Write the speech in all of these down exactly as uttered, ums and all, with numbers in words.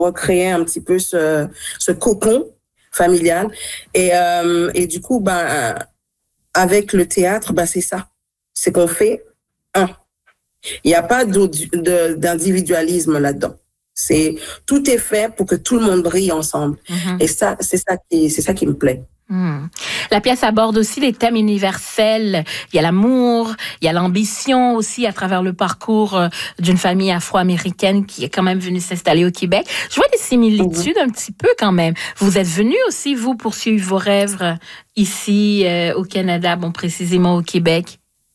recréer un petit peu ce, ce cocon familial. Et, euh, et du coup, ben, avec le théâtre, ben, c'est ça. C'est qu'on fait un. Il n'y a pas d'individualisme là-dedans. C'est, tout est fait pour que tout le monde brille ensemble. Mm-hmm. Et ça, c'est ça qui, c'est ça qui me plaît. Mmh. La pièce aborde aussi les thèmes universels. Il y a l'amour, il y a l'ambition aussi à travers le parcours d'une famille afro-américaine qui est quand même venue s'installer au Québec. Je vois des similitudes mmh. un petit peu quand même. Vous êtes venu aussi, vous, poursuivre vos rêves ici euh, au Canada, bon, précisément au Québec.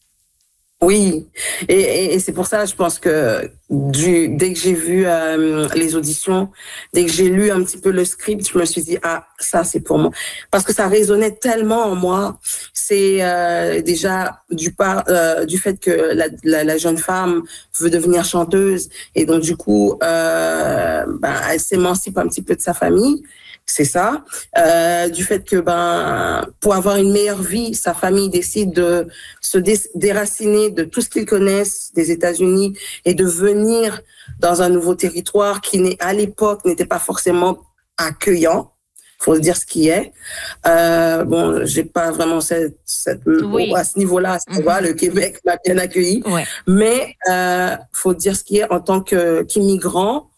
Oui, et, et, et c'est pour ça, je pense que du, dès que j'ai vu euh, les auditions, dès que j'ai lu un petit peu le script, je me suis dit, ah, ça c'est pour moi. Parce que ça résonnait tellement en moi. C'est euh, déjà du, par, euh, du fait que la, la, la jeune femme veut devenir chanteuse, et donc du coup, euh, ben, elle s'émancipe un petit peu de sa famille. C'est ça. Euh, du fait que, ben, pour avoir une meilleure vie, sa famille décide de se dé- déraciner de tout ce qu'ils connaissent des États-Unis et de venir dans un nouveau territoire qui, n'est, à l'époque, n'était pas forcément accueillant. Faut se dire ce qui est. Euh, bon, j'ai pas vraiment cette, cette oui. bon, à ce niveau-là, ça va, mm-hmm. le Québec m'a bien accueilli. Ouais. Mais, euh, faut dire ce qui est en tant que, qu'immigrant,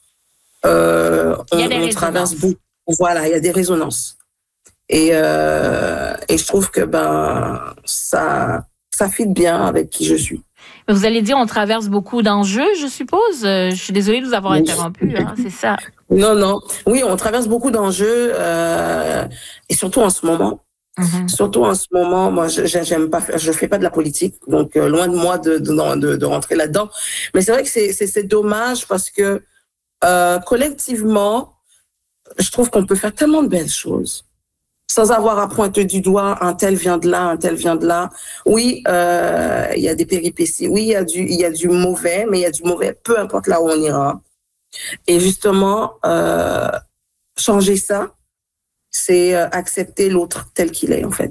euh, on, on traverse beaucoup. Voilà, il y a des résonances. Et, euh, et je trouve que ben, ça, ça fit bien avec qui je suis. Vous allez dire, on traverse beaucoup d'enjeux, je suppose. Je suis désolée de vous avoir oui. interrompu, hein, c'est ça. Non, non. Oui, on traverse beaucoup d'enjeux, euh, et surtout en ce moment. Mm-hmm. Surtout en ce moment, moi, je j'aime pas, je fais pas de la politique, donc euh, loin de moi de, de, de, de rentrer là-dedans. Mais c'est vrai que c'est, c'est, c'est dommage parce que euh, collectivement, je trouve qu'on peut faire tellement de belles choses sans avoir à pointer du doigt un tel vient de là, un tel vient de là. Oui, euh, il y a des péripéties. Oui, il y a du, il y a du mauvais, mais il y a du mauvais, peu importe là où on ira. Et justement, euh, changer ça, c'est accepter l'autre tel qu'il est, en fait.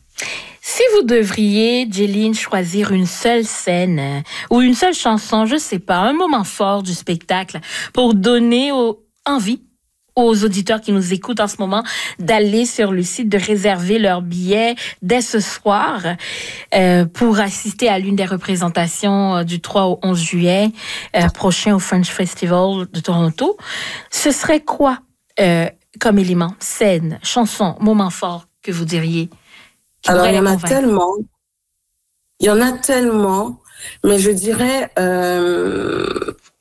Si vous devriez, Djeline, choisir une seule scène ou une seule chanson, je sais pas, un moment fort du spectacle pour donner au, envie aux auditeurs qui nous écoutent en ce moment d'aller sur le site, de réserver leur billet dès ce soir euh, pour assister à l'une des représentations du trois au onze juillet euh, prochain au French Festival de Toronto. Ce serait quoi euh, comme élément, scène, chanson, moment fort que vous diriez? Alors, il y en a tellement. Il y en a tellement, mais je dirais... Euh...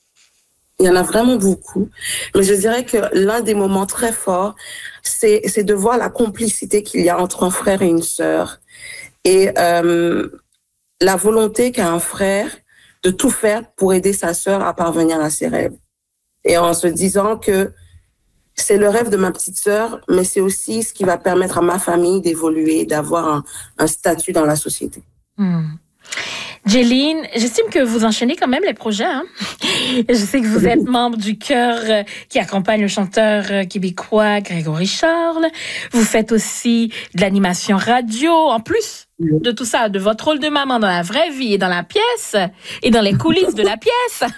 Il y en a vraiment beaucoup, mais je dirais que l'un des moments très forts, c'est, c'est de voir la complicité qu'il y a entre un frère et une sœur et euh, la volonté qu'a un frère de tout faire pour aider sa sœur à parvenir à ses rêves. Et en se disant que c'est le rêve de ma petite sœur, mais c'est aussi ce qui va permettre à ma famille d'évoluer, d'avoir un, un statut dans la société. Mmh. Djeline, j'estime que vous enchaînez quand même les projets. Hein? Je sais que vous êtes membre du chœur qui accompagne le chanteur québécois Grégory Charles. Vous faites aussi de l'animation radio, en plus de tout ça, de votre rôle de maman dans la vraie vie et dans la pièce, et dans les coulisses de la pièce.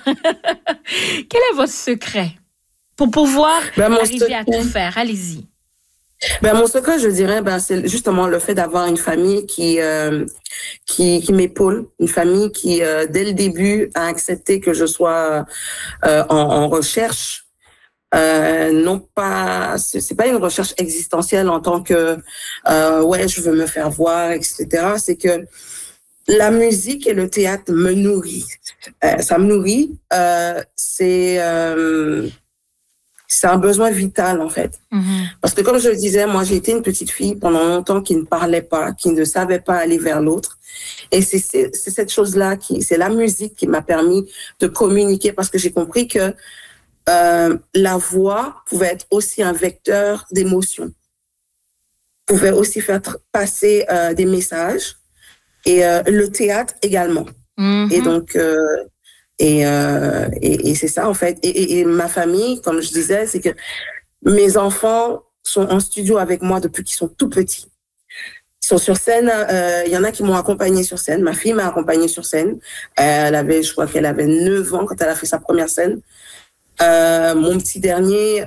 Quel est votre secret pour pouvoir ben, arriver secret. à tout faire? Allez-y. Ben, mon secret, je dirais, ben, c'est justement le fait d'avoir une famille qui, euh, qui, qui m'épaule, une famille qui, euh, dès le début, a accepté que je sois euh, en, en recherche. Euh, non pas, c'est, c'est pas une recherche existentielle en tant que, euh, ouais, je veux me faire voir, et cetera. C'est que la musique et le théâtre me nourrit. Euh, ça me nourrit. Euh, c'est euh, C'est un besoin vital, en fait. Mm-hmm. Parce que comme je le disais, moi, j'ai été une petite fille pendant longtemps qui ne parlait pas, qui ne savait pas aller vers l'autre. Et c'est, c'est, c'est cette chose-là, qui, c'est la musique qui m'a permis de communiquer parce que j'ai compris que euh, la voix pouvait être aussi un vecteur d'émotion, pouvait aussi faire passer euh, des messages et euh, le théâtre également. Mm-hmm. Et donc... Euh, Et, euh, et, et c'est ça, en fait. Et, et, et ma famille, comme je disais, c'est que mes enfants sont en studio avec moi depuis qu'ils sont tout petits. Ils sont sur scène. Euh, il y en a qui m'ont accompagnée sur scène. Ma fille m'a accompagnée sur scène. Elle avait, je crois qu'elle avait neuf ans quand elle a fait sa première scène. Euh, mon petit dernier,